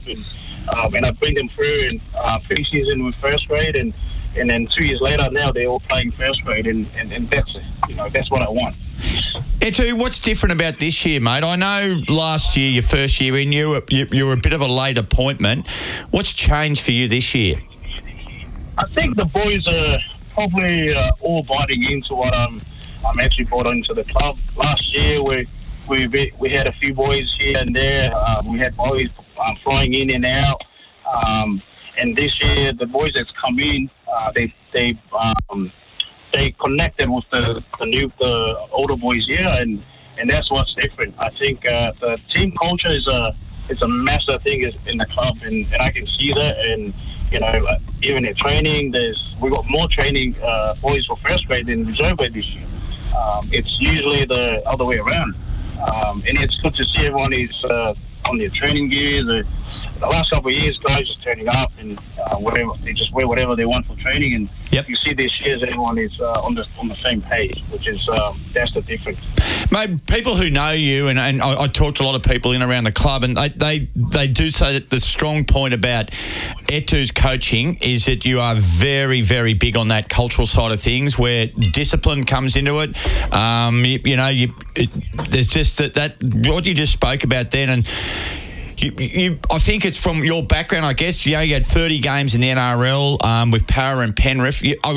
and I bring them through in pre-season with first grade, and then 2 years later now they're all playing first grade, and that's that's what I want. Etu, what's different about this year, mate? I know last year, your first year in, you were a bit of a late appointment. What's changed for you this year? I think the boys are probably all biting into what I'm actually brought into the club. Last year we had a few boys here and there. We had boys flying in and out. And this year the boys that's come in, they connected with the older boys here, and that's what's different. I think the team culture is a massive thing in the club, and I can see that. And even in training, we got more training boys for first grade than reserve grade this year. It's usually the other way around, and it's good to see everyone is on their training gear. The last couple of years, guys just turning up and whatever, they just wear whatever they want for training. And you see this year, everyone is on the same page, which is that's the difference. Mate, people who know you, and I talk to a lot of people in around the club, and they do say that the strong point about Etu's coaching is that you are very, very big on that cultural side of things, where discipline comes into it. There's just that what you just spoke about then, and I think it's from your background, I guess. You had 30 games in the NRL with Para and Penrith. I